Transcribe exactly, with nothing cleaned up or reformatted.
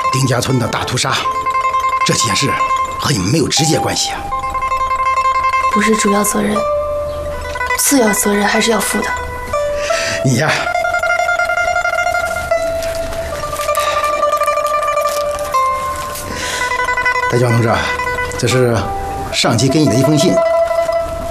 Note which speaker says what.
Speaker 1: 丁家村的大屠杀，这件事和你们没有直接关系啊。
Speaker 2: 不是主要责任，次要责任还是要负的。
Speaker 1: 你呀，大江同志，这是上级给你的一封信。